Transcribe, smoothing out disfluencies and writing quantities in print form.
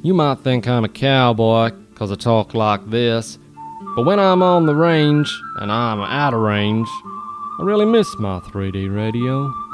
You might think I'm a cowboy 'cause I talk like this, but when I'm on the range and I'm out of range, I really miss my 3D radio.